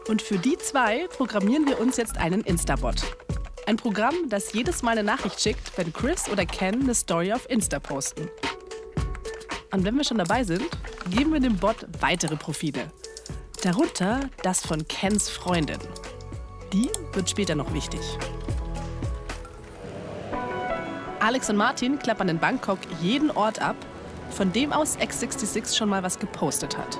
Und für die zwei programmieren wir uns jetzt einen Instabot. Ein Programm, das jedes Mal eine Nachricht schickt, wenn Chris oder Ken eine Story auf Insta posten. Und wenn wir schon dabei sind, geben wir dem Bot weitere Profile. Darunter das von Kens Freundin. Die wird später noch wichtig. Alex und Martin klappern in Bangkok jeden Ort ab, von dem aus X66 schon mal was gepostet hat.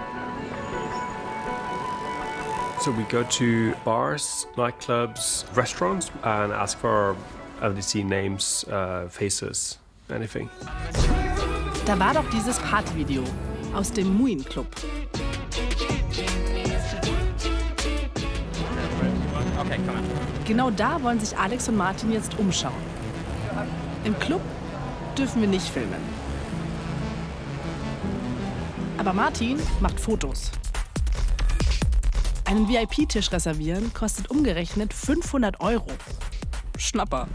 So we go to bars, nightclubs, restaurants and ask for LDC names, faces, anything. Da war doch dieses Partyvideo aus dem Muin Club. Genau da wollen sich Alex und Martin jetzt umschauen. Im Club dürfen wir nicht filmen. Aber Martin macht Fotos. Einen VIP-Tisch reservieren kostet umgerechnet 500 €. Schnapper.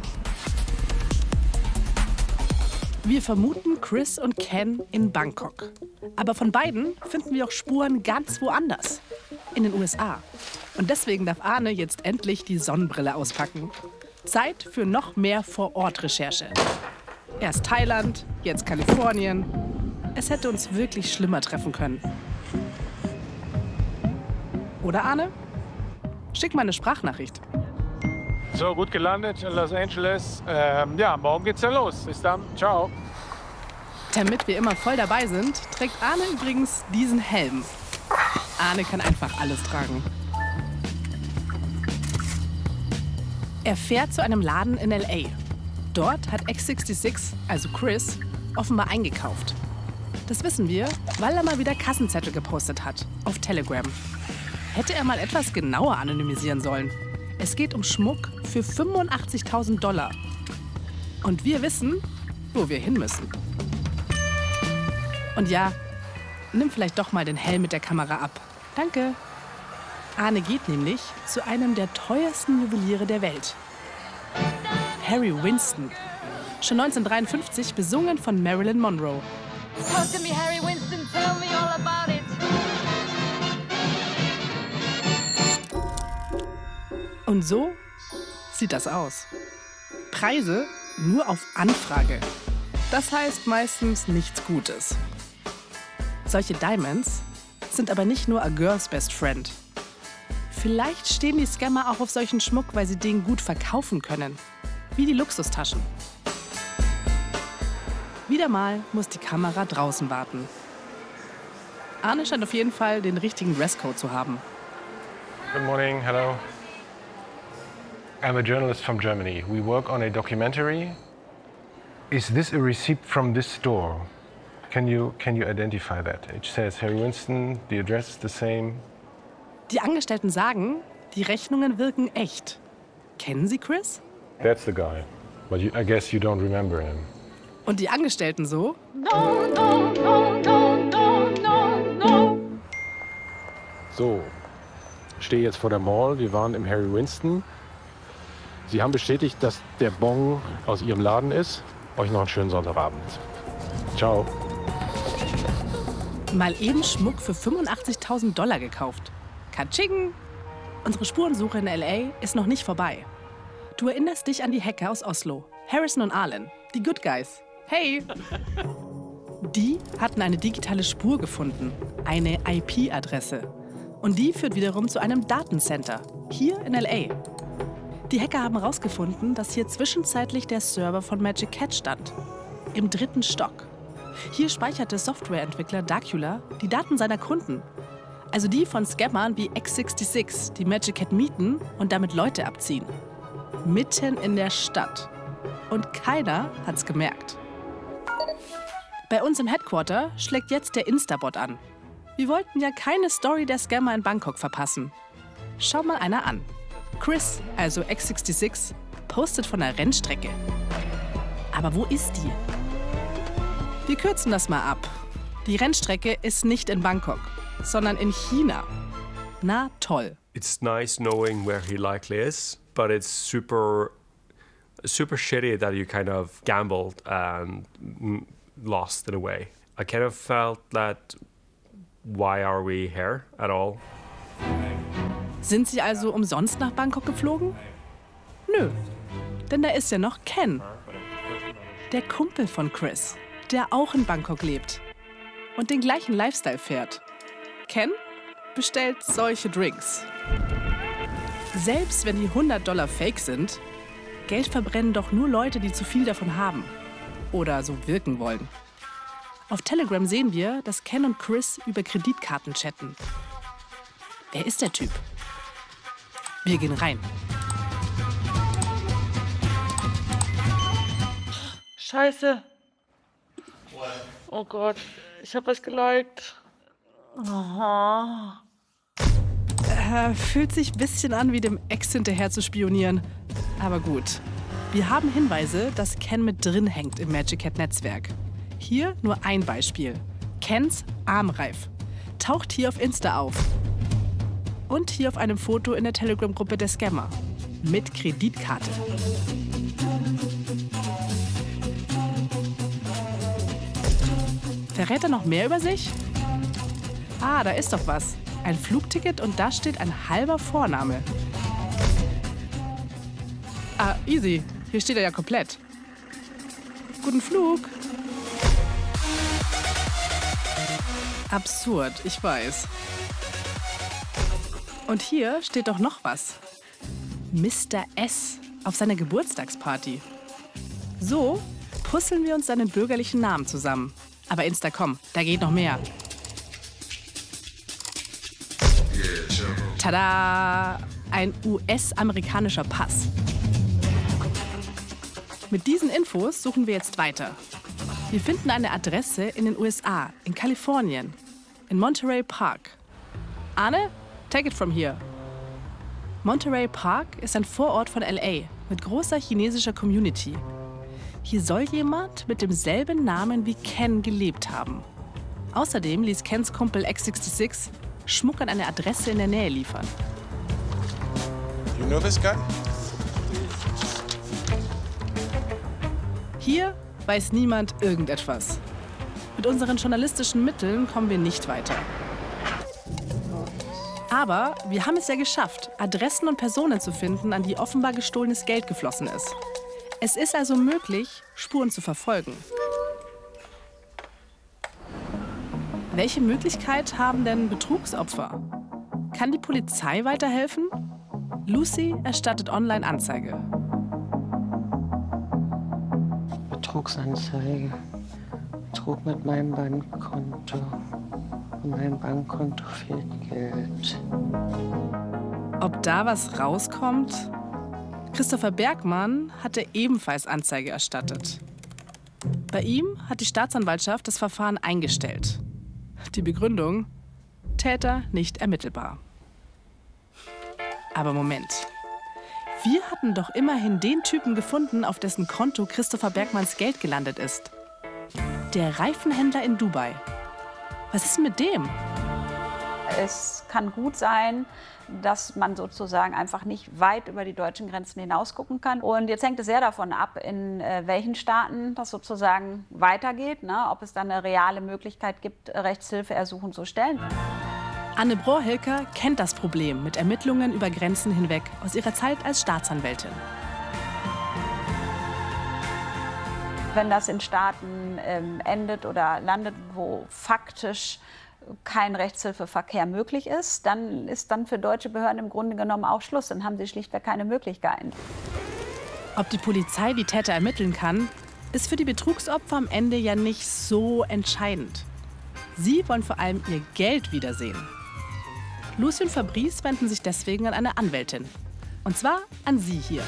Wir vermuten Chris und Ken in Bangkok. Aber von beiden finden wir auch Spuren ganz woanders. In den USA. Und deswegen darf Arne jetzt endlich die Sonnenbrille auspacken. Zeit für noch mehr Vor-Ort-Recherche. Erst Thailand, jetzt Kalifornien. Es hätte uns wirklich schlimmer treffen können. Oder, Arne? Schick mal eine Sprachnachricht. So, gut gelandet in Los Angeles. Ja, morgen geht's dann los. Bis dann. Ciao. Damit wir immer voll dabei sind, trägt Arne übrigens diesen Helm. Arne kann einfach alles tragen. Er fährt zu einem Laden in L.A. Dort hat X66, also Chris, offenbar eingekauft. Das wissen wir, weil er mal wieder Kassenzettel gepostet hat, auf Telegram. Hätte er mal etwas genauer anonymisieren sollen. Es geht um Schmuck für 85.000 $. Und wir wissen, wo wir hin müssen. Und ja, nimm vielleicht doch mal den Helm mit der Kamera ab. Danke. Arne geht nämlich zu einem der teuersten Juweliere der Welt. Harry Winston. Schon 1953 besungen von Marilyn Monroe. Talk to me, Harry Winston, tell me all about it. Und so sieht das aus. Preise nur auf Anfrage. Das heißt meistens nichts Gutes. Solche Diamonds sind aber nicht nur a girl's best friend. Vielleicht stehen die Scammer auch auf solchen Schmuck, weil sie den gut verkaufen können. Wie die Luxustaschen. Wieder mal muss die Kamera draußen warten. Arne scheint auf jeden Fall den richtigen Dresscode zu haben. Good morning, hello. I'm a journalist from Germany. We work on a documentary. Is this a receipt from this store? Can you identify that? It says Harry Winston, the address is the same. Die Angestellten sagen, die Rechnungen wirken echt. Kennen Sie Chris? That's the guy. But I guess you don't remember him. Und die Angestellten so? No, no, no, no, no, no, no. So, ich stehe jetzt vor der Mall. Wir waren im Harry Winston. Sie haben bestätigt, dass der Bon aus Ihrem Laden ist. Euch noch einen schönen Sonntagabend. Ciao. Mal eben Schmuck für 85.000 $ gekauft. Katsching! Unsere Spurensuche in L.A. ist noch nicht vorbei. Du erinnerst dich an die Hacker aus Oslo, Harrison und Arlen, die Good Guys. Hey! Die hatten eine digitale Spur gefunden, eine IP-Adresse. Und die führt wiederum zu einem Datencenter, hier in L.A. Die Hacker haben herausgefunden, dass hier zwischenzeitlich der Server von Magic Cat stand. Im 3. Stock. Hier speicherte Softwareentwickler Darkula die Daten seiner Kunden. Also die von Scammern wie X66, die Magic Cat mieten und damit Leute abziehen. Mitten in der Stadt. Und keiner hat's gemerkt. Bei uns im Headquarter schlägt jetzt der Instabot an. Wir wollten ja keine Story der Scammer in Bangkok verpassen. Schau mal einer an. Chris, also X66, postet von der Rennstrecke. Aber wo ist die? Wir kürzen das mal ab. Die Rennstrecke ist nicht in Bangkok, sondern in China. Na toll. It's nice knowing where he likely is, but it's super shitty that you kind of gambled and lost in a way. I kind of felt that why are we here at all? Sind sie also umsonst nach Bangkok geflogen? Nö, denn da ist ja noch Ken, der Kumpel von Chris, der auch in Bangkok lebt und den gleichen Lifestyle fährt. Ken bestellt solche Drinks. Selbst wenn die $100 fake sind, Geld verbrennen doch nur Leute, die zu viel davon haben oder so wirken wollen. Auf Telegram sehen wir, dass Ken und Chris über Kreditkarten chatten. Wer ist der Typ? Wir gehen rein. Scheiße. Oh Gott, ich habe was geliked. Aha. Fühlt sich ein bisschen an, wie dem Ex hinterher zu spionieren. Aber gut. Wir haben Hinweise, dass Ken mit drin hängt im Magic Hat Netzwerk. Hier nur ein Beispiel. Kens Armreif taucht hier auf Insta auf. Und hier auf einem Foto in der Telegram-Gruppe der Scammer. Mit Kreditkarte. Verrät er noch mehr über sich? Ah, da ist doch was. Ein Flugticket und da steht ein halber Vorname. Ah, easy. Hier steht er ja komplett. Guten Flug. Absurd, ich weiß. Und hier steht doch noch was. Mr. S. auf seiner Geburtstagsparty. So puzzeln wir uns seinen bürgerlichen Namen zusammen. Aber Insta, komm, da geht noch mehr. Tada! Ein US-amerikanischer Pass. Mit diesen Infos suchen wir jetzt weiter. Wir finden eine Adresse in den USA, in Kalifornien, in Monterey Park. Arne, take it from here. Monterey Park ist ein Vorort von LA mit großer chinesischer Community. Hier soll jemand mit demselben Namen wie Ken gelebt haben. Außerdem ließ Kens Kumpel X66 Schmuck an eine Adresse in der Nähe liefern. You know this guy? Hier weiß niemand irgendetwas. Mit unseren journalistischen Mitteln kommen wir nicht weiter. Aber wir haben es ja geschafft, Adressen und Personen zu finden, an die offenbar gestohlenes Geld geflossen ist. Es ist also möglich, Spuren zu verfolgen. Welche Möglichkeit haben denn Betrugsopfer? Kann die Polizei weiterhelfen? Lucy erstattet online Anzeige. Betrugsanzeige. Betrug mit meinem Bankkonto. Von meinem Bankkonto fehlt Geld. Ob da was rauskommt? Christopher Bergmann hatte ebenfalls Anzeige erstattet. Bei ihm hat die Staatsanwaltschaft das Verfahren eingestellt. Die Begründung: Täter nicht ermittelbar. Aber Moment. Wir hatten doch immerhin den Typen gefunden, auf dessen Konto Christopher Bergmanns Geld gelandet ist. Der Reifenhändler in Dubai. Was ist mit dem? Es kann gut sein, dass man sozusagen einfach nicht weit über die deutschen Grenzen hinaus gucken kann. Und jetzt hängt es sehr davon ab, in welchen Staaten das sozusagen weitergeht, ne? Ob es dann eine reale Möglichkeit gibt, Rechtshilfeersuchen zu stellen. Anne Brohilker kennt das Problem mit Ermittlungen über Grenzen hinweg aus ihrer Zeit als Staatsanwältin. Wenn das in Staaten endet oder landet, wo faktisch kein Rechtshilfeverkehr möglich ist, dann ist dann für deutsche Behörden im Grunde genommen auch Schluss. Dann haben sie schlichtweg keine Möglichkeiten. Ob die Polizei die Täter ermitteln kann, ist für die Betrugsopfer am Ende ja nicht so entscheidend. Sie wollen vor allem ihr Geld wiedersehen. Lucy und Fabrice wenden sich deswegen an eine Anwältin. Und zwar an Sie hier.